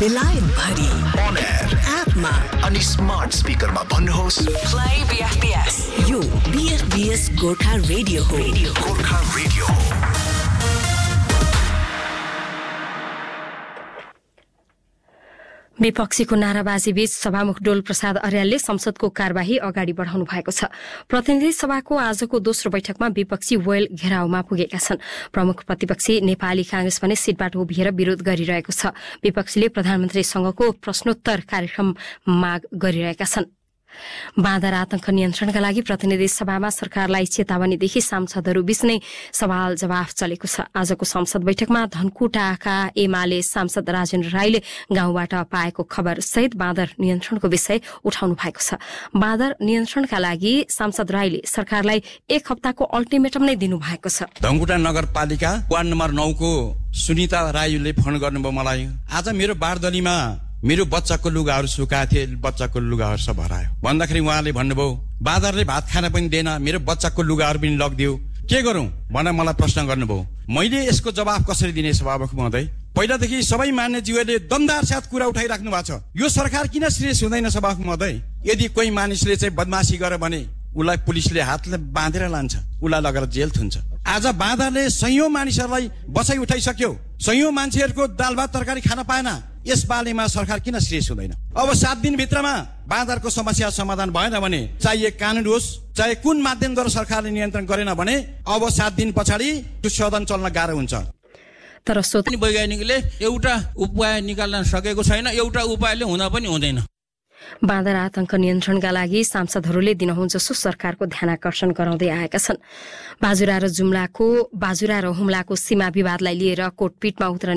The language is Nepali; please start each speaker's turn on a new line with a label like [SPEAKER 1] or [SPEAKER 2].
[SPEAKER 1] बेलायत भरि
[SPEAKER 2] On air
[SPEAKER 1] एपमा
[SPEAKER 2] अनि स्मार्ट स्पिकरमा भन्नुहोस्
[SPEAKER 1] Play BFBS. यो BFBS गोर्खा रेडियो हो.
[SPEAKER 2] गोर्खा रेडियो हो।
[SPEAKER 3] विपक्षीको नाराबाजी बीच सभामुख डोल प्रसाद अर्यालले संसदको कार्यवाही अगाडि बढाउनु भएको छ। प्रतिनिधि सभाको आजको दोस्रो बैठकमा विपक्षी वेल घेराउमा पुगेका छन्। प्रमुख प्रतिपक्षी नेपाली कांग्रेस भने सीटबाट उभिएर विरोध गरिरहेको छ। विपक्षीले प्रधानमन्त्रीसँगको प्रश्नोत्तर कार्यक्रम माग गरिरहेका छन्। बाँदर आतंक नियन्त्रणका लागि प्रतिनिधि सभामा सरकारलाई चेतावनीदेखि सांसदहरू बीच नै सवाल जवाफ चलेको छ। आजको संसद बैठकमा धनकुटाका एमाले सांसद राजेन्द्र राईले गाउँबाट पाएको खबर सहित बाँदर नियन्त्रणको विषय उठाउनु भएको छ। बाँदर नियन्त्रणका लागि सांसद राईले सरकारलाई 1 हप्ताको अल्टिमेटम नै दिनुभएको छ।
[SPEAKER 4] धनकुटा नगरपालिका वार्ड नम्बर 9 को सुनिता राईले फोन गर्नुभयो मलाई। आज मेरो बारदलीमा मेरो बच्चाको लुगाहरू सुकाएको थिए, बच्चाको लुगाहरू सब हरायो भन्दाखेरि उहाँले भन्नुभयो बाँदरले भात खान पनि दिएन, मेरो बच्चाको लुगाहरू पनि लगिदियो, के गरौं भनेर मलाई प्रश्न गर्नुभयो। मैले यसको जवाफ कसरी दिने सभामुख महोदय? पहिलादेखि सबै मान्यज्यूहरूले दमदार साथ कुरा उठाइराख्नु भएको छ। यो सरकार किन सिरियस हुँदैन सभामुख महोदय? यदि कोही मानिसले चाहिँ बदमासी गर्यो भने उसलाई पुलिसले हातले बाँधेर लान्छ, उसलाई लगेर जेल थुन्छ। आज बाँदरले सयौं मानिसहरूलाई बसाइ उठाइसक्यो, सयौं मान्छेहरूको दाल भात तरकारी खान पाएन। यस बारेमा सरकार किन सिरियस हुँदैन? अब 7 दिनभित्रमा बाँदरको समस्या समाधान भएन भने चाहिए कानून होस्, चाहे कुन माध्यमद्वारा सरकारले नियन्त्रण गरेन भने अब 7 दिन पछाडि त्यो सदन चल्न गाह्रो हुन्छ।
[SPEAKER 3] तर
[SPEAKER 5] स्वतन्त्र वैज्ञानिकले एउटा उपाय निकाल्न सकेको छैन, एउटा उपायले हुन पनि हुँदैन।
[SPEAKER 3] बाँदर आतंक नियन्त्रणका लागि सांसदहरूले दिनहुँजसो सरकारको ध्यानाकर्षण गराउँदै आएका छन्। बाजुरा र हुम्लाको सीमा विवादलाई लिएर कोर्टपीठमा उत्रने